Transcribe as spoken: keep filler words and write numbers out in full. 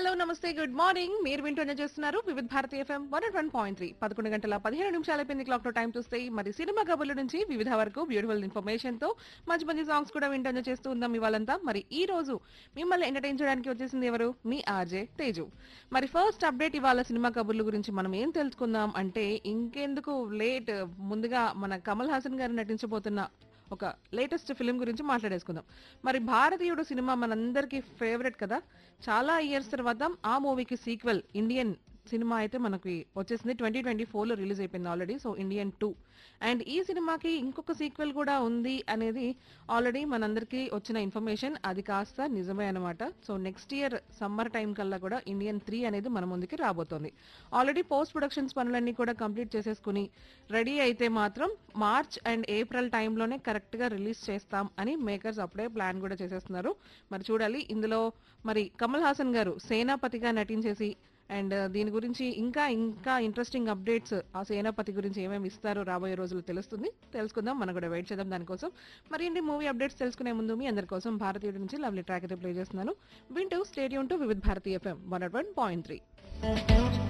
Hello నమస్తే good morning. మీరు వింటూనే చేస్తున్నారు వివిధ Bharati FM one one point three. పదకొండు గంటల పదిహేను నిమిషాల అయిపోయింది క్లాక్ లో టైం చూస్తే. మరి సినిమా కబుర్ల నుంచి వివిధ వరకు బ్యూటిఫుల్ ఇన్ఫర్మేషన్ తో మంచి మంచి సాంగ్స్ కూడా వింటూనే చేస్తూ ఉందాం ఇవాళంతా. మరి ఈ రోజు మిమ్మల్ని ఎంటర్టైన్ చేయడానికి వచ్చేసింది ఎవరు? మీ ఆర్జే తేజు. మరి ఫస్ట్ అప్డేట్ ఇవాళ సినిమా కబుర్ల గురించి మనం ఏం తెలుసుకుందాం అంటే ఇంకెందుకు లేట్, ముందుగా మన కమల్ హాసన్ గారు నటించబోతున్న ఒక లేటెస్ట్ ఫిలిం గురించి మాట్లాడేసుకుందాం. మరి భారతీయుడు సినిమా మనందరికీ ఫేవరెట్ కదా. చాలా ఇయర్స్ తర్వాత ఆ మూవీకి సీక్వెల్ ఇండియన్ సినిమా అయితే మనకి వచ్చేసింది. ట్వంటీ ట్వంటీ ఫోర్ లో రిలీజ్ అయిపోయింది already. So Indian two and ఈ సినిమాకి ఇంకొక సీక్వెల్ కూడా ఉంది అనేది ఆల్రెడీ మనందరికీ వచ్చిన ఇన్ఫర్మేషన్. అది కాస్త నిజమే అనమాట. So next year summer time కల్లా కూడా ఇండియన్ త్రీ అనేది మన ముందుకి రాబోతోంది. ఆల్రెడీ పోస్ట్ ప్రొడక్షన్స్ పనులన్నీ కూడా కంప్లీట్ చేసేసుకుని రెడీ అయితే మాత్రం మార్చ్ అండ్ ఏప్రిల్ టైంలోనే కరెక్ట్ గా రిలీజ్ చేస్తాం అని మేకర్స్ అప్పుడే ప్లాన్ కూడా చేసేస్తున్నారు. మరి చూడాలి. ఇందులో మరి కమల్ హాసన్ గారు సేనాపతిగా నటించేసి అండ్ దీని గురించి ఇంకా ఇంకా ఇంట్రెస్టింగ్ అప్డేట్స్ ఆ సేనాపతి గురించి ఏమేమి ఇస్తారో రాబోయే రోజుల్లో తెలుస్తుంది. తెలుసుకుందాం, మనం కూడా వెయిట్ చేద్దాం దానికోసం. మరి ఇంటి మూవీ అప్డేట్స్ తెలుసుకునే ముందు మీ అందరి కోసం భారతీయుడి నుంచి లవ్లీ ట్రాక్ అయితే ప్లే చేస్తున్నాను. వింటూ స్టేడియం టు వివిధ Bharati FM one one point three.